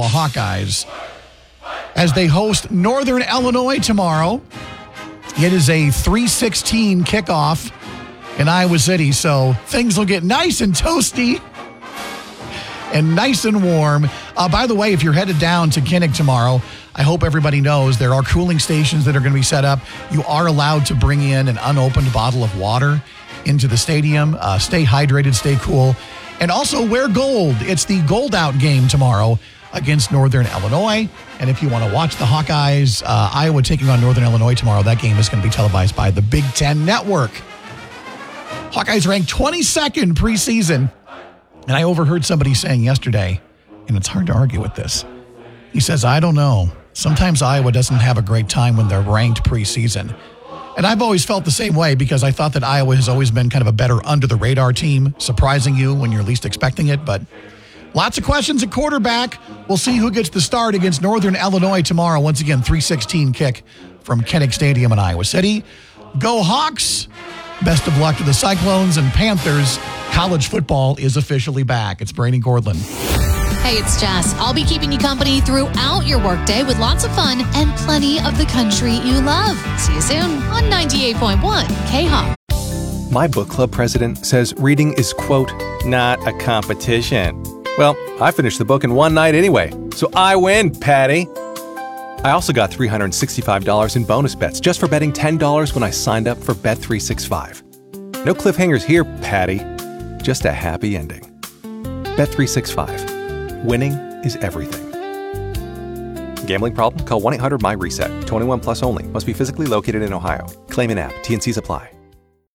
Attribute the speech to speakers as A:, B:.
A: Iowa Hawkeyes as they host Northern Illinois tomorrow. It is a 3:16 kickoff in Iowa City, so things will get nice and toasty and nice and warm. By the way, if you're headed down to Kinnick tomorrow, I hope everybody knows there are cooling stations that are going to be set up. You are allowed to bring in an unopened bottle of water into the stadium. Stay hydrated, stay cool, and also wear gold. It's the Gold Out game tomorrow against Northern Illinois. And if you want to watch the Hawkeyes, Iowa taking on Northern Illinois tomorrow, that game is going to be televised by the Big Ten Network. Hawkeyes ranked 22nd preseason. And I overheard somebody saying yesterday, and it's hard to argue with this. He says, I don't know. Sometimes Iowa doesn't have a great time when they're ranked preseason. And I've always felt the same way because I thought that Iowa has always been kind of a better under-the-radar team, surprising you when you're least expecting it. But lots of questions at quarterback. We'll see who gets the start against Northern Illinois tomorrow. Once again, 3:16 kick from Kinnick Stadium in Iowa City. Go Hawks. Best of luck to the Cyclones and Panthers. College football is officially back. It's Brady Gordland.
B: Hey, it's Jess. I'll be keeping you company throughout your workday with lots of fun and plenty of the country you love. See you soon on 98.1 K-Hawk.
C: My book club president says reading is, quote, not a competition. Well, I finished the book in one night anyway, so I win, Patty. I also got $365 in bonus bets just for betting $10 when I signed up for Bet365. No cliffhangers here, Patty. Just a happy ending. Bet365. Winning is everything. Gambling problem? Call 1-800-MY-RESET. 21 plus only. Must be physically located in Ohio. Claim in app. T&Cs apply.